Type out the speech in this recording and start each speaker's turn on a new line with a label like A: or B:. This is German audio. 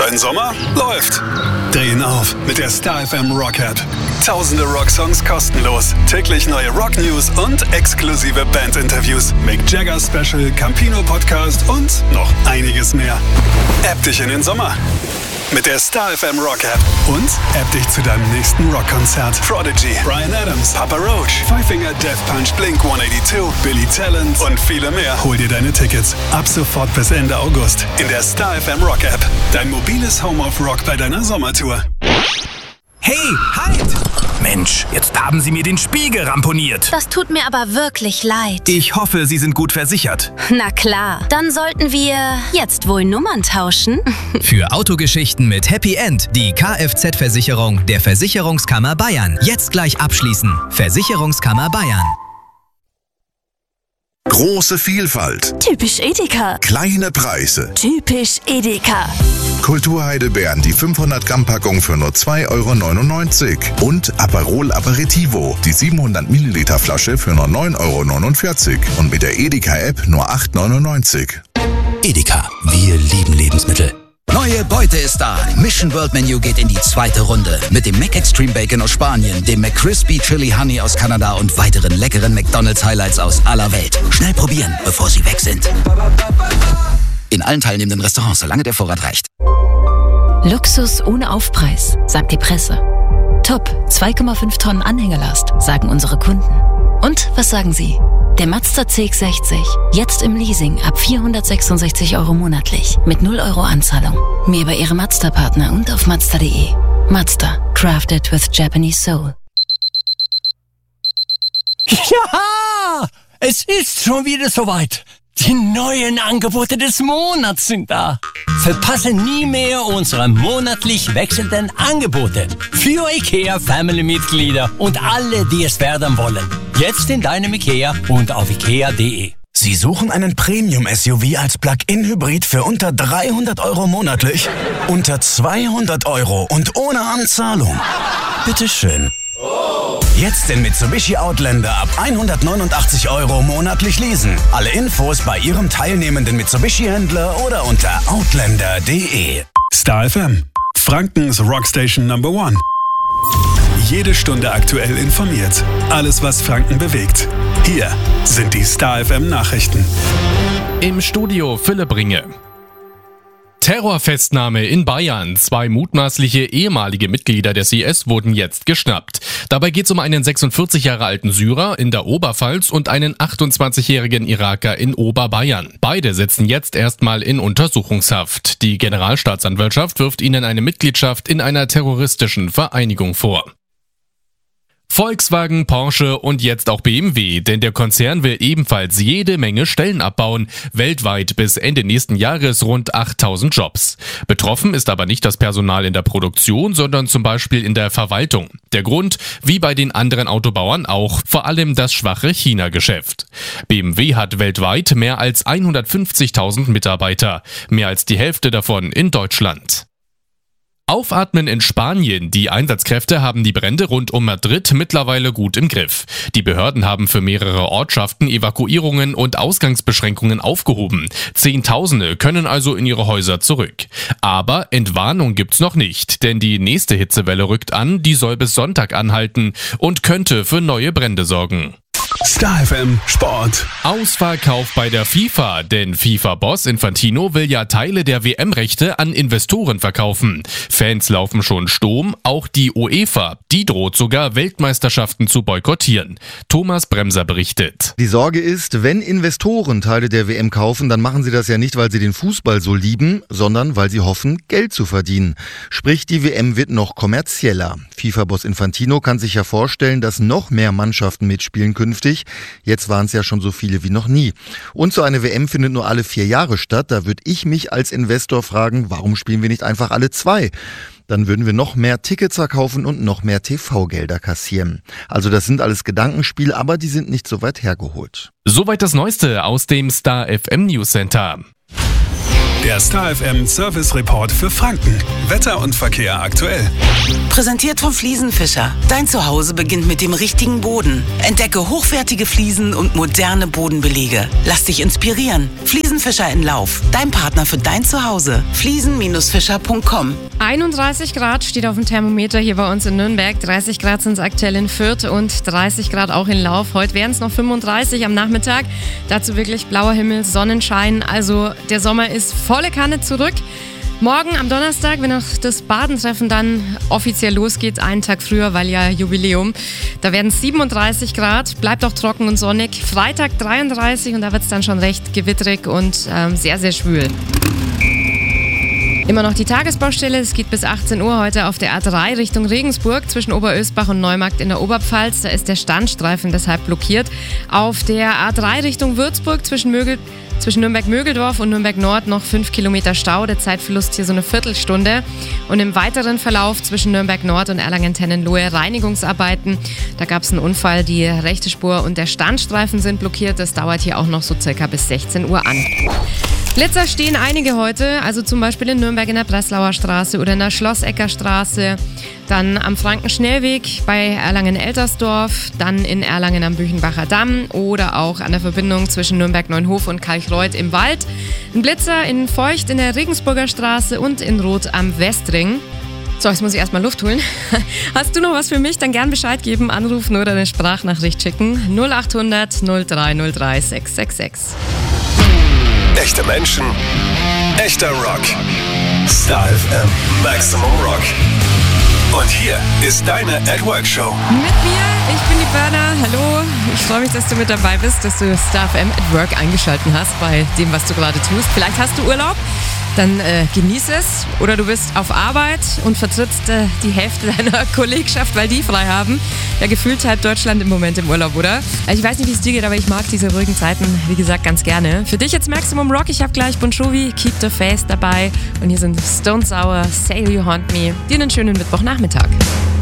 A: Dein Sommer läuft. Drehen auf mit der Star FM Rock App. Tausende Rocksongs kostenlos. Täglich neue Rock-News und exklusive Band-Interviews. Mick Jagger Special, Campino Podcast und noch einiges mehr. App dich in den Sommer mit der Star FM Rock App. Und App dich zu deinem nächsten Rockkonzert. Prodigy, Bryan Adams, Papa Roach, Five Finger Death Punch, Blink-182, Billy Talent und viele mehr. Hol dir deine Tickets ab sofort bis Ende August in der Star FM Rock App. Dein mobiles Home of Rock bei deiner Sommertour.
B: Hey, halt! Mensch, jetzt haben Sie mir den Spiegel ramponiert.
C: Das tut mir aber wirklich leid.
B: Ich hoffe, Sie sind gut versichert.
C: Na klar, dann sollten wir jetzt wohl Nummern tauschen.
D: Für Autogeschichten mit Happy End die Kfz-Versicherung der Versicherungskammer Bayern. Jetzt gleich abschließen. Versicherungskammer Bayern.
E: Große Vielfalt.
C: Typisch Edeka.
E: Kleine Preise.
C: Typisch Edeka.
E: Kulturheide Bern, die 500 Gramm Packung für nur 2,99 € und Aperol Aperitivo, die 700 Milliliter Flasche für nur 9,49 € und mit der Edeka-App nur 8,99 €.
F: Edeka, wir lieben Lebensmittel. Neue Beute ist da. Mission World Menu geht in die zweite Runde. Mit dem Mac Extreme Bacon aus Spanien, dem McCrispy Chili Honey aus Kanada und weiteren leckeren McDonald's Highlights aus aller Welt. Schnell probieren, bevor sie weg sind. In allen teilnehmenden Restaurants, solange der Vorrat reicht.
G: Luxus ohne Aufpreis, sagt die Presse. Top, 2,5 Tonnen Anhängelast, sagen unsere Kunden. Und was sagen Sie? Der Mazda CX-60, jetzt im Leasing ab 466 € monatlich, mit 0 € Anzahlung. Mehr bei Ihrem Mazda-Partner und auf Mazda.de. Mazda, crafted with Japanese soul.
H: Ja, es ist schon wieder soweit. Die neuen Angebote des Monats sind da. Verpasse nie mehr unsere monatlich wechselnden Angebote für IKEA-Family-Mitglieder und alle, die es werden wollen. Jetzt in deinem IKEA und auf IKEA.de.
B: Sie suchen einen Premium-SUV als Plug-in-Hybrid für unter 300 € monatlich? Unter 200 € und ohne Anzahlung? Bitteschön. Jetzt den Mitsubishi Outlander ab 189 € monatlich leasen. Alle Infos bei Ihrem teilnehmenden Mitsubishi-Händler oder unter outlander.de.
A: Star FM, Frankens Rockstation Number 1. Jede Stunde aktuell informiert. Alles, was Franken bewegt. Hier sind die Star FM Nachrichten.
I: Im Studio Philipp Ringe. Terrorfestnahme in Bayern. 2 mutmaßliche ehemalige Mitglieder des IS wurden jetzt geschnappt. Dabei geht es um einen 46 Jahre alten Syrer in der Oberpfalz und einen 28-jährigen Iraker in Oberbayern. Beide sitzen jetzt erstmal in Untersuchungshaft. Die Generalstaatsanwaltschaft wirft ihnen eine Mitgliedschaft in einer terroristischen Vereinigung vor. Volkswagen, Porsche und jetzt auch BMW, denn der Konzern will ebenfalls jede Menge Stellen abbauen. Weltweit bis Ende nächsten Jahres rund 8000 Jobs. Betroffen ist aber nicht das Personal in der Produktion, sondern zum Beispiel in der Verwaltung. Der Grund, wie bei den anderen Autobauern auch, vor allem das schwache China-Geschäft. BMW hat weltweit mehr als 150.000 Mitarbeiter, mehr als die Hälfte davon in Deutschland. Aufatmen in Spanien. Die Einsatzkräfte haben die Brände rund um Madrid mittlerweile gut im Griff. Die Behörden haben für mehrere Ortschaften Evakuierungen und Ausgangsbeschränkungen aufgehoben. Zehntausende können also in ihre Häuser zurück. Aber Entwarnung gibt's noch nicht, denn die nächste Hitzewelle rückt an, die soll bis Sonntag anhalten und könnte für neue Brände sorgen.
A: Star FM Sport.
I: Ausverkauf bei der FIFA, denn FIFA-Boss Infantino will ja Teile der WM-Rechte an Investoren verkaufen. Fans laufen schon Sturm, auch die UEFA. Die droht sogar, Weltmeisterschaften zu boykottieren. Thomas Bremser berichtet.
J: Die Sorge ist, wenn Investoren Teile der WM kaufen, dann machen sie das ja nicht, weil sie den Fußball so lieben, sondern weil sie hoffen, Geld zu verdienen. Sprich, die WM wird noch kommerzieller. FIFA-Boss Infantino kann sich ja vorstellen, dass noch mehr Mannschaften mitspielen künftig. Jetzt waren es ja schon so viele wie noch nie. Und so eine WM findet nur alle 4 Jahre statt. Da würde ich mich als Investor fragen, warum spielen wir nicht einfach alle 2? Dann würden wir noch mehr Tickets verkaufen und noch mehr TV-Gelder kassieren. Also das sind alles Gedankenspiele, aber die sind nicht so weit hergeholt.
I: Soweit das Neueste aus dem Star FM News Center.
A: Der Star FM Service Report für Franken. Wetter und Verkehr aktuell.
K: Präsentiert von Fliesenfischer. Dein Zuhause beginnt mit dem richtigen Boden. Entdecke hochwertige Fliesen und moderne Bodenbelege. Lass dich inspirieren. Fliesenfischer in Lauf. Dein Partner für dein Zuhause. Fliesen-fischer.com.
L: 31 Grad steht auf dem Thermometer hier bei uns in Nürnberg. 30 Grad sind es aktuell in Fürth und 30 Grad auch in Lauf. Heute wären es noch 35 am Nachmittag. Dazu wirklich blauer Himmel, Sonnenschein. Also der Sommer ist volle Kanne zurück. Morgen am Donnerstag, wenn auch das Badentreffen dann offiziell losgeht, einen Tag früher, weil ja Jubiläum, da werden es 37 Grad, bleibt auch trocken und sonnig. Freitag 33 und da wird es dann schon recht gewitterig und sehr, sehr schwül. Immer noch die Tagesbaustelle. Es geht bis 18 Uhr heute auf der A3 Richtung Regensburg zwischen Oberösbach und Neumarkt in der Oberpfalz. Da ist der Standstreifen deshalb blockiert. Auf der A3 Richtung Würzburg zwischen Nürnberg-Mögeldorf und Nürnberg-Nord noch 5 Kilometer Stau. Der Zeitverlust hier so eine Viertelstunde. Und im weiteren Verlauf zwischen Nürnberg-Nord und Erlangen-Tennenlohe Reinigungsarbeiten. Da gab es einen Unfall. Die rechte Spur und der Standstreifen sind blockiert. Das dauert hier auch noch so circa bis 16 Uhr an. Blitzer stehen einige heute, also zum Beispiel in Nürnberg in der Breslauer Straße oder in der Schlossecker Straße, dann am Frankenschnellweg bei Erlangen-Eltersdorf, dann in Erlangen am Büchenbacher Damm oder auch an der Verbindung zwischen Nürnberg-Neuenhof und Kalchreuth im Wald. Ein Blitzer in Feucht in der Regensburger Straße und in Roth am Westring. So, jetzt muss ich erstmal Luft holen. Hast du noch was für mich? Dann gern Bescheid geben, anrufen oder eine Sprachnachricht schicken. 0800 0303 666.
A: Echte Menschen, echter Rock. Star FM Maximum Rock. Und hier ist deine At Work Show.
L: Mit mir, ich bin die Berna. Hallo, ich freue mich, dass du mit dabei bist, dass du Star FM At Work eingeschaltet hast bei dem, was du gerade tust. Vielleicht hast du Urlaub, dann genieß es. Oder du bist auf Arbeit und vertrittst die Hälfte deiner Kollegschaft, weil die frei haben. Ja, gefühlt halb Deutschland im Moment im Urlaub, oder? Also ich weiß nicht, wie es dir geht, aber ich mag diese ruhigen Zeiten, wie gesagt, ganz gerne. Für dich jetzt Maximum Rock. Ich habe gleich Bon Jovi, Keep the Faith dabei. Und hier sind Stone Sour, Say You Haunt Me. Dir einen schönen Mittwochnachmittag.